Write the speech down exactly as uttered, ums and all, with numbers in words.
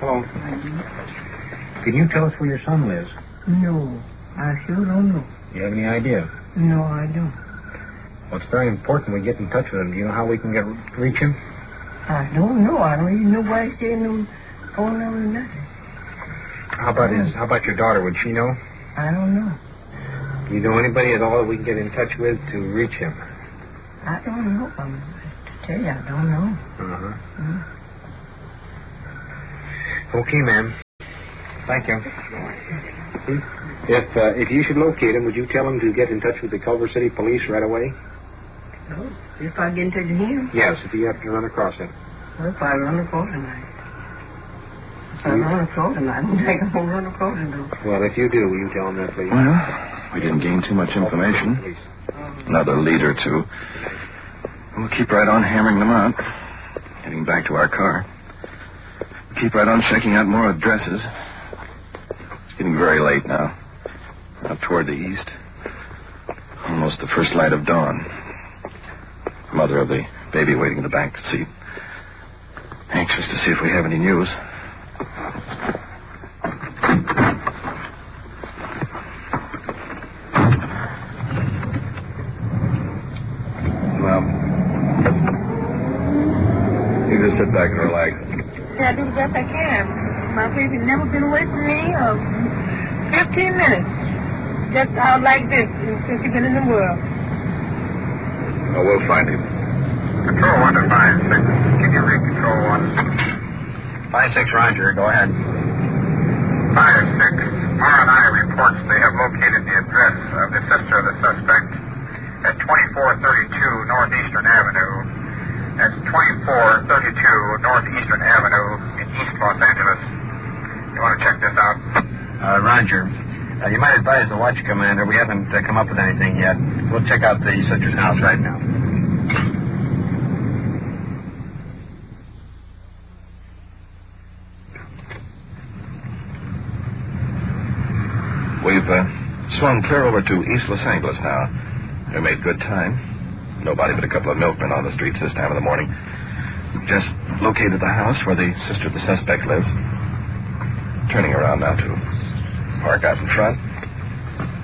Hello. I Can you tell us where your son lives? No, I sure don't know. You have any idea? No, I don't. Well, it's very important we get in touch with him. Do you know how we can get reach him? I don't know. I don't even know why he's saying no phone number or nothing. How about his? How about your daughter? Would she know? I don't know. Do you know anybody at all that we can get in touch with to reach him? I don't know. I'm, to tell you, I don't know. Uh-huh. Mm. Okay, ma'am. Thank you. If uh, if you should locate him, would you tell him to get in touch with the Culver City Police right away? Oh, if I get in touch with him? Yes, if you happen to run across him. Well, if I run across tonight. If I run across tonight, I don't think I'm going to run across him, though. Well, if you do, will you tell him that, please? Well, we didn't gain too much information. Another lead or two. We'll keep right on hammering them out. Getting back to our car. We'll keep right on checking out more addresses. It's getting very late now. Out toward the east. Almost the first light of dawn. Mother of the baby waiting in the back seat. Anxious to see if we have any news. Well, you just sit back and relax. Yeah, I do the best I can. My baby's never been away from me uh, fifteen minutes. Just out like this since he's been in the world. Well, we'll find him. Control one to five six. Can you read control one? Five six, Roger. Go ahead. Five six. R and I reports they have located the address of the sister of the suspect at twenty-four thirty-two Northeastern Avenue. That's twenty-four thirty-two Northeastern Avenue in East Los Angeles. You want to check this out? Uh, Roger. Uh, you might advise the watch commander. We haven't uh, come up with anything yet. We'll check out the sister's house right now. We've uh, swung clear over to East Los Angeles now. We made good time. Nobody but a couple of milkmen on the streets this time of the morning. Just located the house where the sister of the suspect lives. Turning around now to park out in front.